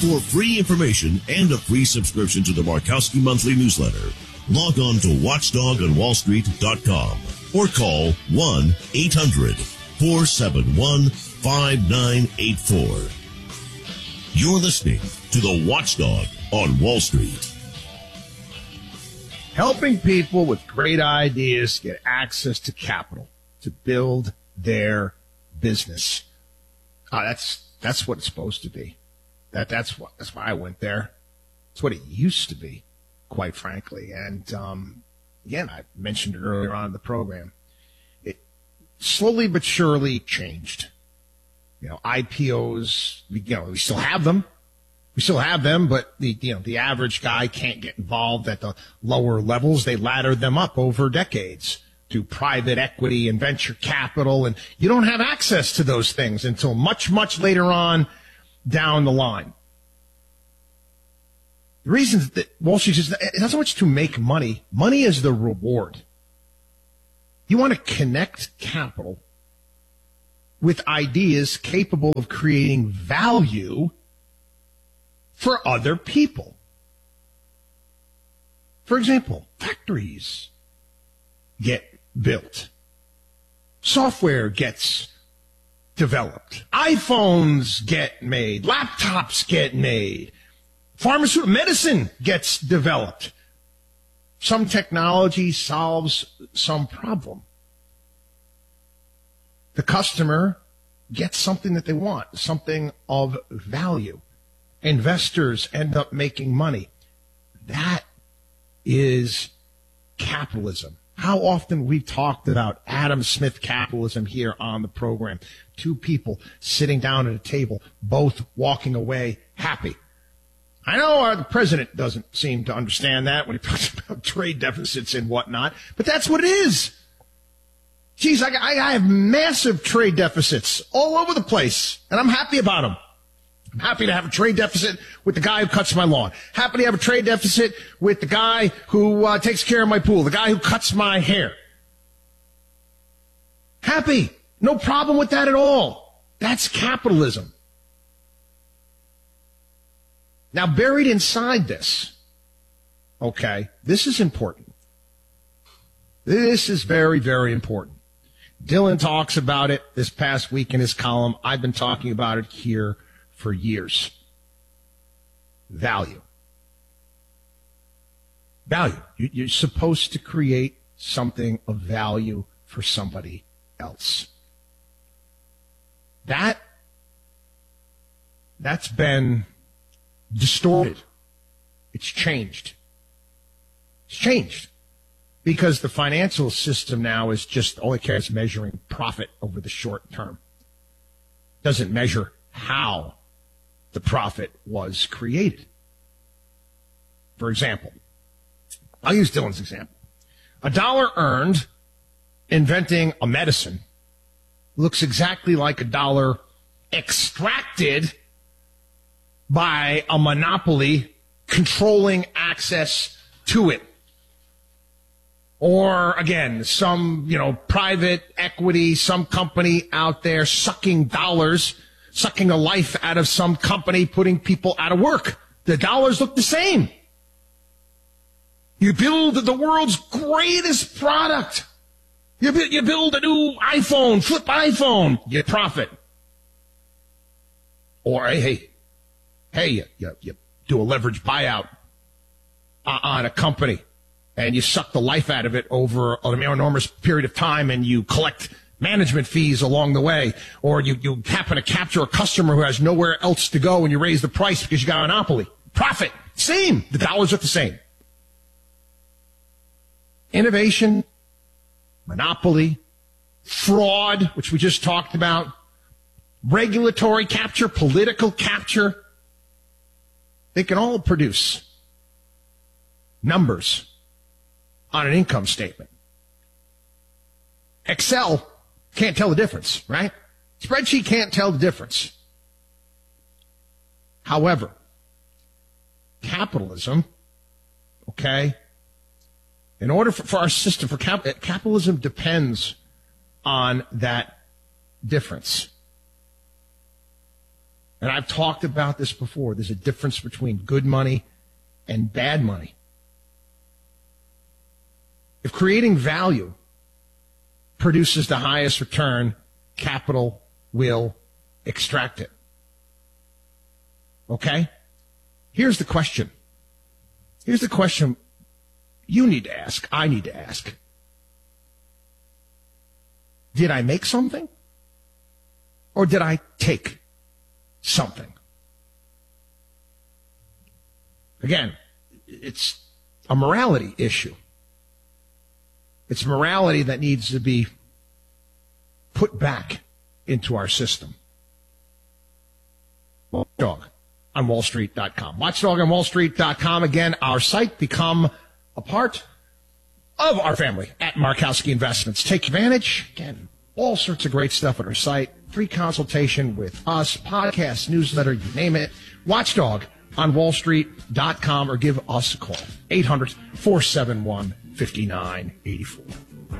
For free information and a free subscription to the Markowski Monthly Newsletter, log on to watchdogonwallstreet.com or call 1-800-471-5984. You're listening to the Watchdog on Wall Street. Helping people with great ideas get access to capital to build their business. That's what it's supposed to be. That's why I went there. It's what it used to be, quite frankly. And again, I mentioned it earlier on in the program. It slowly but surely changed. IPOs. We still have them. But the average guy can't get involved at the lower levels. They laddered them up over decades to private equity and venture capital, and you don't have access to those things until much, much later on down the line. The reason that Wall Street is not so much to make money. Money is the reward. You want to connect capital with ideas capable of creating value for other people. For example, factories get built. Software gets developed. iPhones get made. Laptops get made. Pharmaceutical medicine gets developed. Some technology solves some problem. The customer gets something that they want, something of value. Investors end up making money. That is capitalism. How often we've talked about Adam Smith capitalism here on the program. Two people sitting down at a table, both walking away happy. I know the president doesn't seem to understand that when he talks about trade deficits and whatnot, but that's what it is. Geez, I have massive trade deficits all over the place, and I'm happy about them. I'm happy to have a trade deficit with the guy who cuts my lawn. Happy to have a trade deficit with the guy who takes care of my pool, the guy who cuts my hair. Happy. No problem with that at all. That's capitalism. Now, buried inside this, okay, this is important. This is very, very important. Dylan talks about it this past week in his column. I've been talking about it here for years. Value. Value. You're supposed to create something of value for somebody else. That's been distorted. It's changed. It's changed because the financial system now is just all it cares is measuring profit over the short term. Doesn't measure how the profit was created. For example, I'll use Dylan's example. $1 earned inventing a medicine looks exactly like $1 extracted by a monopoly controlling access to it. Or, again, some, private equity, some company out there sucking dollars, sucking the life out of some company, putting people out of work. The dollars look the same. You build the world's greatest product. You build a new iPhone, flip iPhone, you profit. Or, hey, you do a leverage buyout on a company, and you suck the life out of it over an enormous period of time, and you collect management fees along the way. Or you happen to capture a customer who has nowhere else to go, and you raise the price because you got a monopoly. Profit. Same. The dollars are the same. Innovation, monopoly, fraud, which we just talked about, regulatory capture, political capture. They can all produce numbers on an income statement. Excel can't tell the difference, right? Spreadsheet can't tell the difference. However, capitalism, okay, in order for our system, for capitalism depends on that difference. And I've talked about this before. There's a difference between good money and bad money. If creating value produces the highest return, capital will extract it. Okay? Here's the question. Here's the question you need to ask, I need to ask. Did I make something? Or did I take something? Again, it's a morality issue. It's morality that needs to be put back into our system. Watchdog on wallstreet.com. Watchdog on wallstreet.com. Again, our site. Become a part of our family at Markowski Investments. Take advantage. Again, all sorts of great stuff on our site. Free consultation with us, podcast, newsletter, you name it. Watchdog on wallstreet.com or give us a call. 800-471-5984.